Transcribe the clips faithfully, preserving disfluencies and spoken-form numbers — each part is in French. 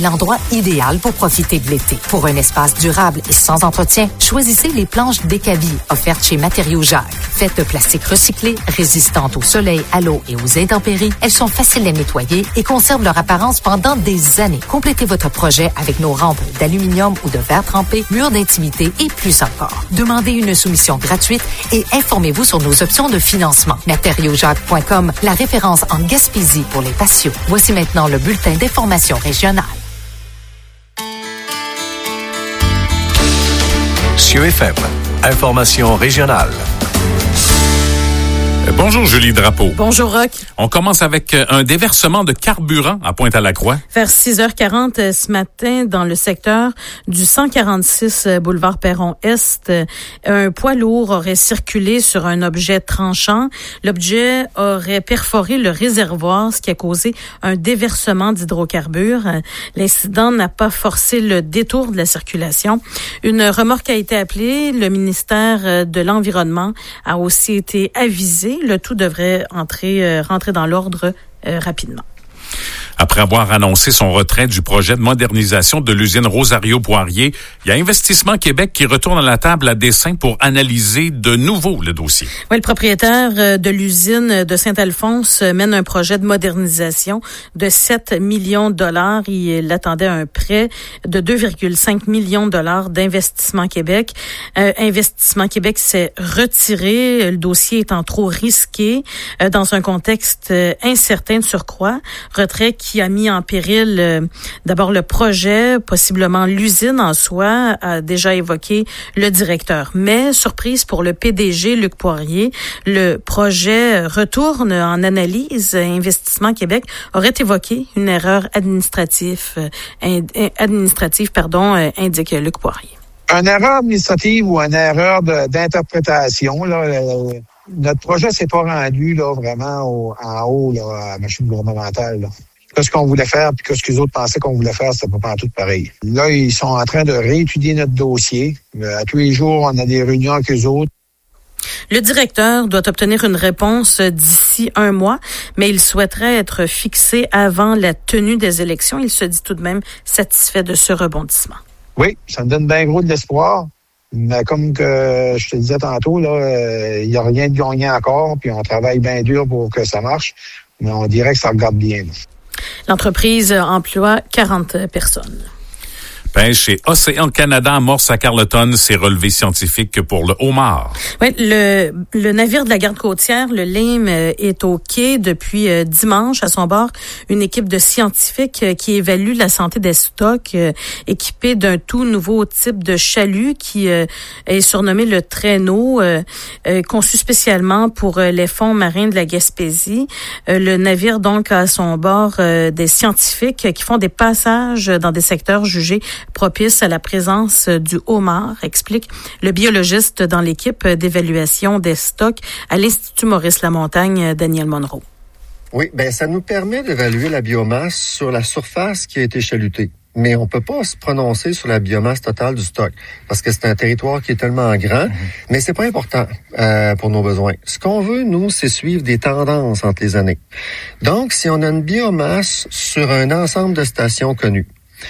L'endroit idéal pour profiter de l'été. Pour un espace durable et sans entretien, choisissez les planches Décavi offertes chez Matériaux Jacques. Faites de plastique recyclé, résistantes au soleil, à l'eau et aux intempéries, elles sont faciles à nettoyer et conservent leur apparence pendant des années. Complétez votre projet avec nos rampes d'aluminium ou de verre trempé, murs d'intimité et plus encore. Demandez une soumission gratuite et informez-vous sur nos options de financement. matériaux jacques point com, la référence en Gaspésie pour les patios. Voici maintenant le bulletin d'information régionale. Cieux F M, information régionale. Bonjour Julie Drapeau. Bonjour Roch. On commence avec un déversement de carburant à Pointe-à-la-Croix. Vers six heures quarante ce matin, dans le secteur du cent quarante-six boulevard Perron-Est, un poids lourd aurait circulé sur un objet tranchant. L'objet aurait perforé le réservoir, ce qui a causé un déversement d'hydrocarbures. L'incident n'a pas forcé le détour de la circulation. Une remorque a été appelée. Le ministère de l'Environnement a aussi été avisé. Le tout devrait entrer, euh, rentrer dans l'ordre euh, rapidement. Après avoir annoncé son retrait du projet de modernisation de l'usine Rosario-Poirier, il y a Investissement Québec qui retourne à la table à dessein pour analyser de nouveau le dossier. Oui, le propriétaire de l'usine de Saint-Alphonse mène un projet de modernisation de sept millions de dollars. Il attendait un prêt de deux virgule cinq millions de dollars d'Investissement Québec. Euh, Investissement Québec s'est retiré, le dossier étant trop risqué euh, dans un contexte euh, incertain de surcroît. Retrait qui a mis en péril euh, d'abord le projet, possiblement l'usine en soi, a déjà évoqué le directeur. Mais, surprise pour le P D G, Luc Poirier, le projet retourne en analyse. Investissement Québec aurait évoqué une erreur administrative, euh, administrative pardon, euh, indique Luc Poirier. Une erreur administrative ou une erreur de, d'interprétation, là, euh, notre projet s'est pas rendu là vraiment au, en haut là, à la machine gouvernementale. Là. Ce qu'on voulait faire, puis ce que les autres pensaient qu'on voulait faire, c'était pas tout pareil. Là, ils sont en train de réétudier notre dossier. À tous les jours, on a des réunions avec eux autres. Le directeur doit obtenir une réponse d'ici un mois, mais il souhaiterait être fixé avant la tenue des élections. Il se dit tout de même satisfait de ce rebondissement. Oui, ça me donne bien gros de l'espoir. Mais comme que je te disais tantôt, là, il n'y a rien de gagné encore, puis on travaille bien dur pour que ça marche, mais on dirait que ça regarde bien. Là. L'entreprise emploie quarante personnes. Pêche et Océan Canada amorce à Carleton ses relevés scientifiques pour le homard. Oui, le, le navire de la garde côtière, le Lime, est au quai depuis euh, dimanche. À son bord, une équipe de scientifiques euh, qui évalue la santé des stocks, euh, équipée d'un tout nouveau type de chalut qui euh, est surnommé le traîneau, euh, euh, conçu spécialement pour euh, les fonds marins de la Gaspésie. Euh, le navire, donc, a à son bord euh, des scientifiques qui font des passages dans des secteurs jugés propice à la présence du homard, explique le biologiste dans l'équipe d'évaluation des stocks à l'Institut Maurice-Lamontagne, Daniel Monroe. Oui, ben ça nous permet d'évaluer la biomasse sur la surface qui a été chalutée. Mais on peut pas se prononcer sur la biomasse totale du stock parce que c'est un territoire qui est tellement grand, mmh. mais c'est pas important euh, pour nos besoins. Ce qu'on veut, nous, c'est suivre des tendances entre les années. Donc, si on a une biomasse sur un ensemble de stations connues,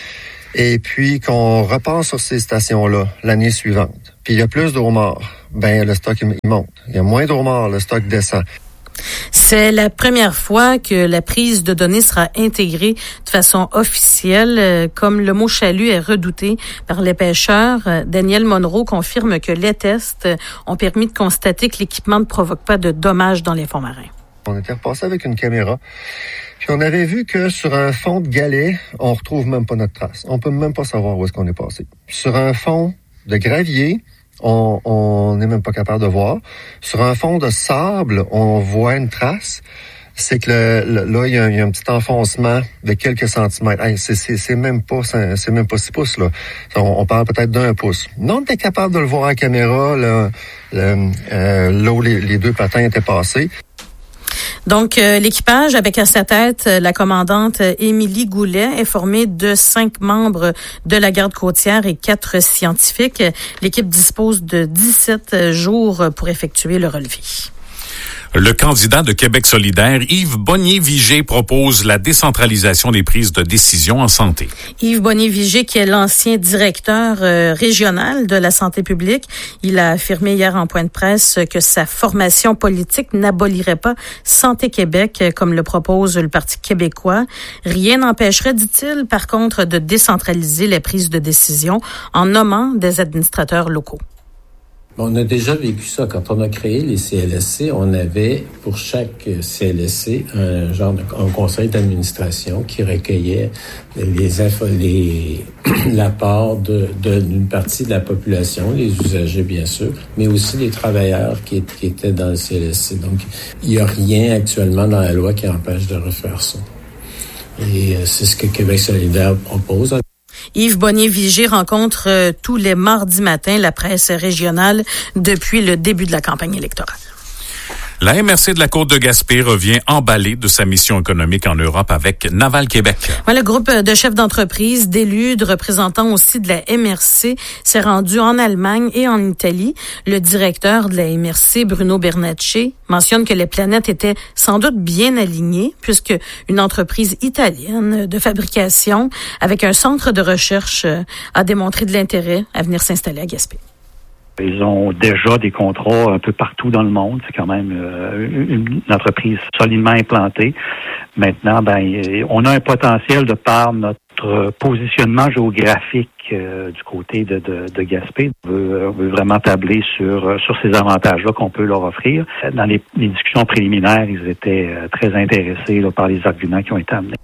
et puis qu'on repart sur ces stations-là l'année suivante, puis il y a plus de homards, ben le stock il monte. Il y a moins de homards, le stock descend. C'est la première fois que la prise de données sera intégrée de façon officielle. Comme le mot chalut est redouté par les pêcheurs, Daniel Monroe confirme que les tests ont permis de constater que l'équipement ne provoque pas de dommages dans les fonds marins. On était repassé avec une caméra. Puis on avait vu que sur un fond de galets, on retrouve même pas notre trace. On peut même pas savoir où est-ce qu'on est passé. Sur un fond de gravier, on on n'est même pas capable de voir. Sur un fond de sable, on voit une trace. C'est que le, le, là, il y, a, il y a un petit enfoncement de quelques centimètres. Hey, c'est, c'est, c'est même pas, c'est, c'est même pas six pouces là. On, on parle peut-être d'un pouce. Non, on était capable de le voir à la caméra là, le, euh, là où les, les deux patins étaient passés. Donc, euh, l'équipage, avec à sa tête la commandante Émilie Goulet, est formé de cinq membres de la garde côtière et quatre scientifiques. L'équipe dispose de dix-sept jours pour effectuer le relevé. Le candidat de Québec solidaire, Yves Bonnier-Vigé, propose la décentralisation des prises de décision en santé. Yves Bonnier-Vigé, qui est l'ancien directeur euh, régional de la santé publique, il a affirmé hier en point de presse que sa formation politique n'abolirait pas Santé Québec, comme le propose le Parti québécois. Rien n'empêcherait, dit-il, par contre, de décentraliser les prises de décision en nommant des administrateurs locaux. On a déjà vécu ça. Quand on a créé les C L S C, on avait pour chaque C L S C un genre de un conseil d'administration qui recueillait les, infos, les l'apport de, de d'une partie de la population, les usagers bien sûr, mais aussi les travailleurs qui, qui étaient dans le C L S C. Donc, il n'y a rien actuellement dans la loi qui empêche de refaire ça. Et c'est ce que Québec solidaire propose. Yves Bonnier-Vigé rencontre euh, tous les mardis matins la presse régionale depuis le début de la campagne électorale. La M R C de la Côte de Gaspé revient emballée de sa mission économique en Europe avec Naval Québec. Ouais, le groupe de chefs d'entreprise, d'élus, de représentants aussi de la M R C s'est rendu en Allemagne et en Italie. Le directeur de la M R C, Bruno Bernacci, mentionne que les planètes étaient sans doute bien alignées puisque une entreprise italienne de fabrication avec un centre de recherche a démontré de l'intérêt à venir s'installer à Gaspé. Ils ont déjà des contrats un peu partout dans le monde. C'est quand même euh, une entreprise solidement implantée. Maintenant, ben, on a un potentiel de par notre positionnement géographique euh, du côté de, de, de Gaspé. On veut, on veut vraiment tabler sur, sur ces avantages-là qu'on peut leur offrir. Dans les, les discussions préliminaires, ils étaient très intéressés là, par les arguments qui ont été amenés.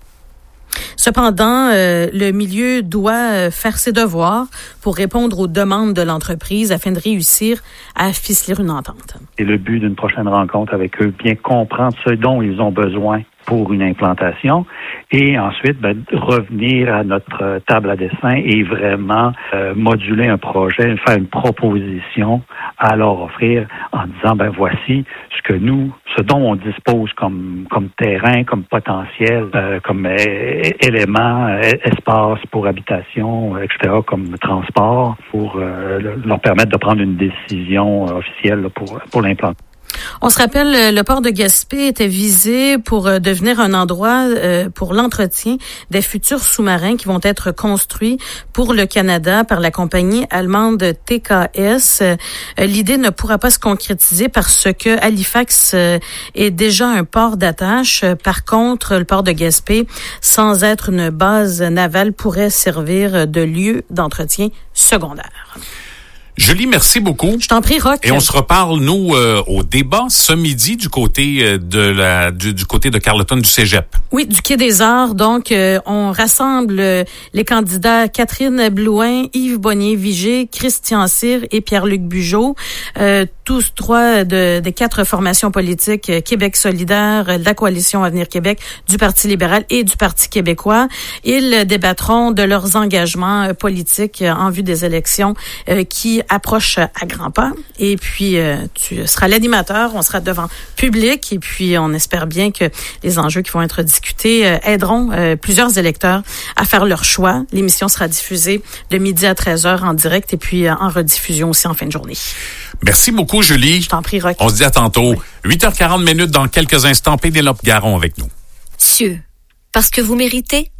Cependant, euh, le milieu doit faire ses devoirs pour répondre aux demandes de l'entreprise afin de réussir à ficeler une entente. C'est le but d'une prochaine rencontre avec eux, bien comprendre ce dont ils ont besoin pour une implantation et ensuite ben, revenir à notre table à dessin et vraiment euh, moduler un projet, faire une proposition à leur offrir en disant ben voici ce que nous, ce dont on dispose comme comme terrain, comme potentiel, euh, comme euh, élément, euh, espace pour habitation, et cetera, comme transport, pour euh, leur permettre de prendre une décision euh, officielle là, pour pour l'implantation. On se rappelle, le port de Gaspé était visé pour euh, devenir un endroit euh, pour l'entretien des futurs sous-marins qui vont être construits pour le Canada par la compagnie allemande T K S. Euh, l'idée ne pourra pas se concrétiser parce que Halifax euh, est déjà un port d'attache. Par contre, le port de Gaspé, sans être une base navale, pourrait servir de lieu d'entretien secondaire. Julie, merci beaucoup. Je t'en prie, Roch. Et on se reparle, nous, euh, au débat ce midi du côté de la du, du côté de Carleton du Cégep. Oui, du Quai des Arts. Donc, euh, on rassemble euh, les candidats Catherine Blouin, Yves Bonnier-Vigé, Christian Cyr et Pierre-Luc Bugeaud. Euh, tous trois de, des quatre formations politiques, euh, Québec solidaire, la Coalition Avenir Québec, du Parti libéral et du Parti québécois. Ils débattront de leurs engagements euh, politiques euh, en vue des élections euh, qui approche à grands pas. Et puis, euh, tu seras l'animateur, on sera devant public et puis on espère bien que les enjeux qui vont être discutés euh, aideront euh, plusieurs électeurs à faire leur choix. L'émission sera diffusée de midi à treize heures en direct et puis euh, en rediffusion aussi en fin de journée. Merci beaucoup, Julie. Je t'en prie, Roch. On se dit à tantôt. Oui. huit heures quarante minutes dans quelques instants. Pénélope Garon avec nous. Cieux, parce que vous méritez